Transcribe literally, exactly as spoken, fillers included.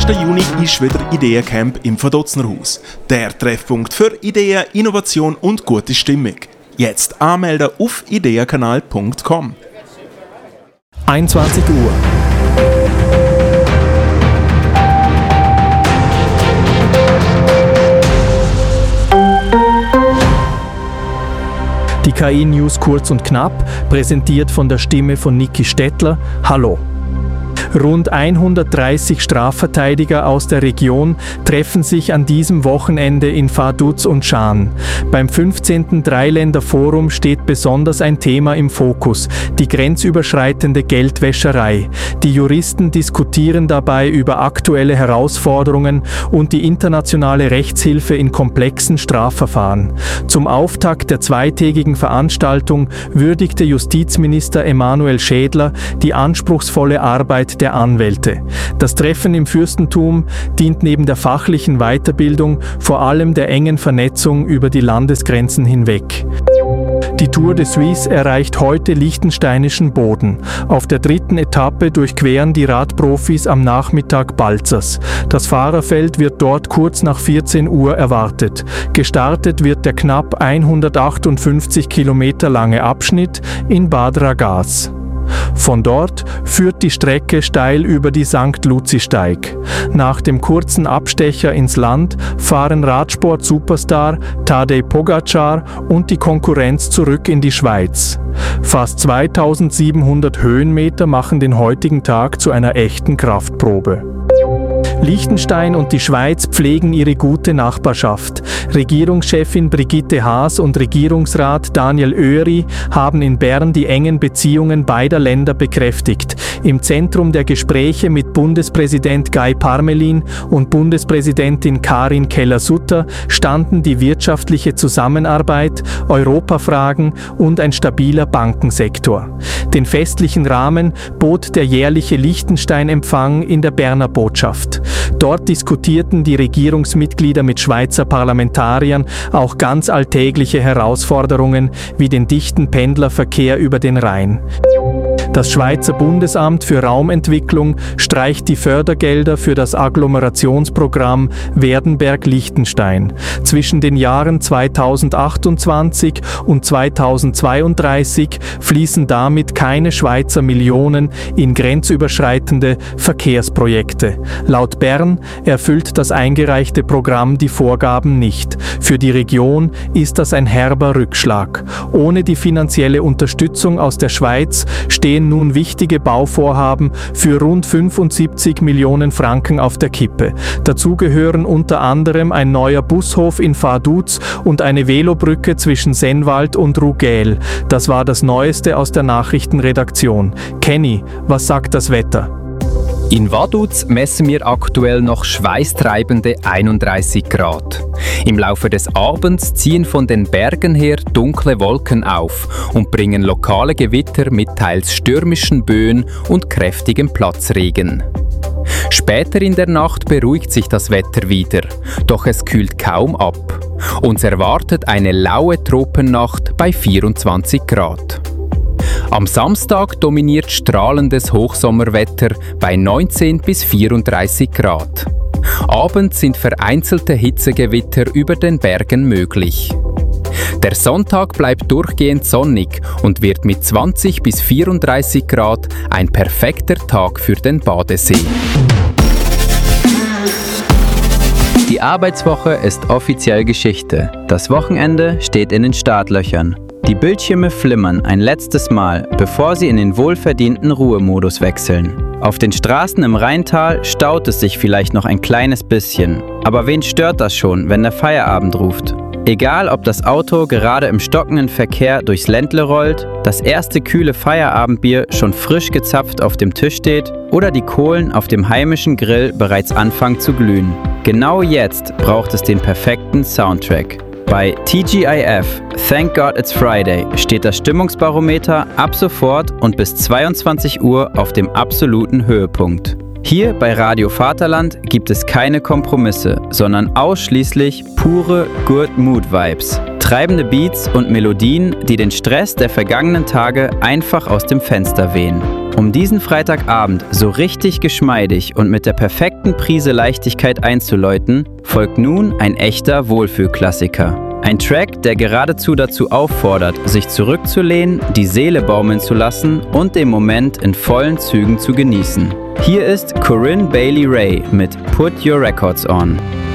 ersten Juni ist wieder Ideencamp im Verdotznerhaus. Der Treffpunkt für Ideen, Innovation und gute Stimmung. Jetzt anmelden auf ideenkanal punkt com. einundzwanzig Uhr. Die K I-News kurz und knapp, präsentiert von der Stimme von Niki Stettler. Hallo. Rund hundertdreißig Strafverteidiger aus der Region treffen sich an diesem Wochenende in Vaduz und Schaan. Beim fünfzehnten Dreiländer-Forum steht besonders ein Thema im Fokus, die grenzüberschreitende Geldwäscherei. Die Juristen diskutieren dabei über aktuelle Herausforderungen und die internationale Rechtshilfe in komplexen Strafverfahren. Zum Auftakt der zweitägigen Veranstaltung würdigte Justizminister Emanuel Schädler die anspruchsvolle Arbeit der Anwälte. Das Treffen im Fürstentum dient neben der fachlichen Weiterbildung vor allem der engen Vernetzung über die Landesgrenzen hinweg. Die Tour de Suisse erreicht heute liechtensteinischen Boden. Auf der dritten Etappe durchqueren die Radprofis am Nachmittag Balzers. Das Fahrerfeld wird dort kurz nach vierzehn Uhr erwartet. Gestartet wird der knapp hundertachtundfünfzig Kilometer lange Abschnitt in Bad Ragaz. Von dort führt die Strecke steil über die Sankt Luzi-Steig. Nach dem kurzen Abstecher ins Land fahren Radsport-Superstar Tadej Pogačar und die Konkurrenz zurück in die Schweiz. Fast zweitausendsiebenhundert Höhenmeter machen den heutigen Tag zu einer echten Kraftprobe. Liechtenstein und die Schweiz pflegen ihre gute Nachbarschaft. Regierungschefin Brigitte Haas und Regierungsrat Daniel Oeri haben in Bern die engen Beziehungen beider Länder bekräftigt. Im Zentrum der Gespräche mit Bundespräsident Guy Parmelin und Bundespräsidentin Karin Keller-Sutter standen die wirtschaftliche Zusammenarbeit, Europafragen und ein stabiler Bankensektor. Den festlichen Rahmen bot der jährliche Liechtenstein-Empfang in der Berner Botschaft. Dort diskutierten die Regierungsmitglieder mit Schweizer Parlamentariern auch ganz alltägliche Herausforderungen wie den dichten Pendlerverkehr über den Rhein. Das Schweizer Bundesamt für Raumentwicklung streicht die Fördergelder für das Agglomerationsprogramm Werdenberg-Liechtenstein. Zwischen den Jahren zweitausendachtundzwanzig und zweitausendzweiunddreißig fließen damit keine Schweizer Millionen in grenzüberschreitende Verkehrsprojekte. Laut Bern erfüllt das eingereichte Programm die Vorgaben nicht. Für die Region ist das ein herber Rückschlag. Ohne die finanzielle Unterstützung aus der Schweiz stehen nun wichtige Bauvorhaben für rund fünfundsiebzig Millionen Franken auf der Kippe. Dazu gehören unter anderem ein neuer Bushof in Vaduz und eine Velobrücke zwischen Sennwald und Rugel. Das war das Neueste aus der Nachrichtenredaktion. Kenny, was sagt das Wetter? In Vaduz messen wir aktuell noch schweißtreibende einunddreißig Grad. Im Laufe des Abends ziehen von den Bergen her dunkle Wolken auf und bringen lokale Gewitter mit teils stürmischen Böen und kräftigem Platzregen. Später in der Nacht beruhigt sich das Wetter wieder, doch es kühlt kaum ab. Uns erwartet eine laue Tropennacht bei vierundzwanzig Grad. Am Samstag dominiert strahlendes Hochsommerwetter bei neunzehn bis vierunddreißig Grad. Abends sind vereinzelte Hitzegewitter über den Bergen möglich. Der Sonntag bleibt durchgehend sonnig und wird mit zwanzig bis vierunddreißig Grad ein perfekter Tag für den Badesee. Die Arbeitswoche ist offiziell Geschichte. Das Wochenende steht in den Startlöchern. Die Bildschirme flimmern ein letztes Mal, bevor sie in den wohlverdienten Ruhemodus wechseln. Auf den Straßen im Rheintal staut es sich vielleicht noch ein kleines bisschen. Aber wen stört das schon, wenn der Feierabend ruft? Egal, ob das Auto gerade im stockenden Verkehr durchs Ländle rollt, das erste kühle Feierabendbier schon frisch gezapft auf dem Tisch steht oder die Kohlen auf dem heimischen Grill bereits anfangen zu glühen. Genau jetzt braucht es den perfekten Soundtrack. Bei T G I F, Thank God It's Friday, steht das Stimmungsbarometer ab sofort und bis zweiundzwanzig Uhr auf dem absoluten Höhepunkt. Hier bei Radio Vaterland gibt es keine Kompromisse, sondern ausschließlich pure Good Mood Vibes. Treibende Beats und Melodien, die den Stress der vergangenen Tage einfach aus dem Fenster wehen. Um diesen Freitagabend so richtig geschmeidig und mit der perfekten Prise Leichtigkeit einzuläuten, folgt nun ein echter Wohlfühlklassiker. Ein Track, der geradezu dazu auffordert, sich zurückzulehnen, die Seele baumeln zu lassen und den Moment in vollen Zügen zu genießen. Hier ist Corinne Bailey Rae mit Put Your Records On.